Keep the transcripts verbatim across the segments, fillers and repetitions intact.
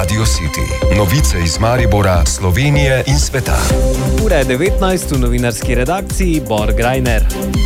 Radio City. Novice iz Maribora, Slovenije in sveta. Ura je devetnajst, v novinarski redakciji Bor Grajner.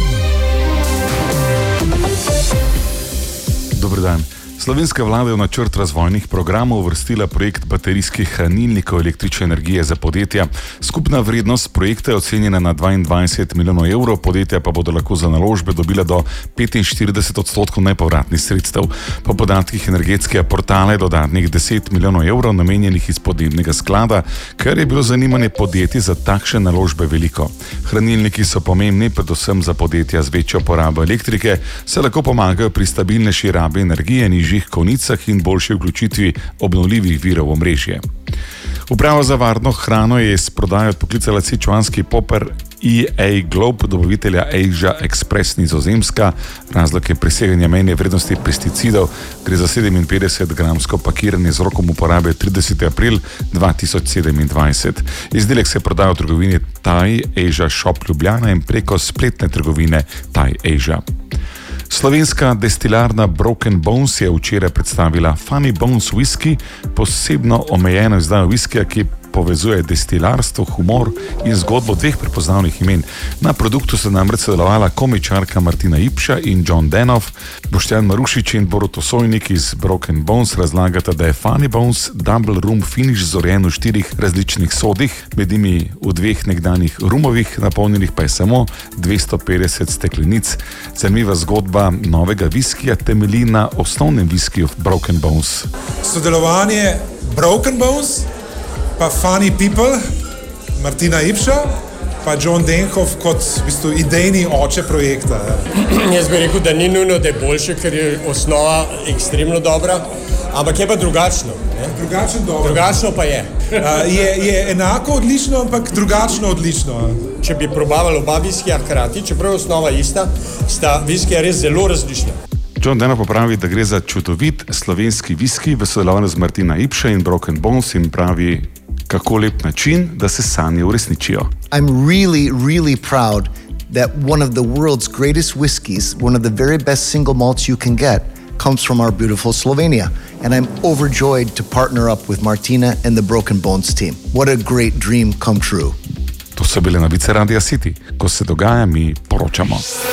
Dober dan. Slovenska vlada je v načrt razvojnih programov uvrstila projekt baterijskih hranilnikov električne energije za podjetja. Skupna vrednost projekta je ocenjena na dvaindvajset milijonov evrov, podjetja pa bodo lahko za naložbe dobila do petinštirideset odstotkov nepovratnih sredstev. Po podatkih energetskega portala je dodatnih deset milijonov evrov namenjenih iz podnebnega sklada, ker je bilo zanimanje podjetij za takšne naložbe veliko. Hranilniki so pomembni predvsem za podjetja z večjo porabo elektrike, se lahko pomagajo pri stabilnejši rabi energije, nižjih konicah in boljši vključitvi obnovljivih virov v omrežje. Uprava za varno hrano je s prodajo odpoklicala sičuanski Popper E A Globe, dobavitelja Asia Express Nizozemska. Razlog je preseganje mejne vrednosti pesticidov, gre za sedeminpetdesetgramsko pakiranje z rokom uporabe trideseti april dva tisoč sedemindvajset. Izdelek se prodaja v trgovini Thai Asia Shop Ljubljana in preko spletne trgovine Thai Asia. Slovenska destilarna Broken Bones je včeraj predstavila Funny Bones whisky, posebno omejeno izdajo whiskija, ki povezuje destilarstvo, humor in zgodbo dveh prepoznavnih imen. Na produktu so namreč sodelovala komičarka Martina Ipša in John Denov. Boštjan Marušič in Borut Osojnik iz Broken Bones razlagata, da je Funny Bones double rum finish zorjen v štirih različnih sodih, med njimi v dveh nekdanjih rumovih, napolnjenih pa je samo dvesto petdeset steklenic. Zanimiva zgodba novega viskija temelji na osnovnem viskiju Broken Bones. Sodelovanje Broken Bones pa Funny People, Martina Ipša, pa John Denhoff kot v bistvu idejni oče projekta. Jaz bi rekel, da ni nujno, da je boljše, ker je osnova ekstremno dobra, ampak je pa drugačno. Ne? Drugačno dobro. Drugačno pa je. A, je. Je enako odlično, ampak drugačno odlično. Če bi probavali oba viskija hkrati, čeprav je osnova ista, sta viskija res zelo različna. John Denov pravi, da gre za čudovit slovenski viski v sodelovanju z Martina Ipša in Broken Bones in pravi, kako lep način, da se sanje uresničijo. I'm really, really proud that one of the world's greatest whiskeys, one of the very best single malts you can get, comes from our beautiful Slovenia. And I'm overjoyed to partner up with Martina and the Broken Bones team. What a great dream come true. To so bile novice Radia City. Ko se dogaja, mi poročamo.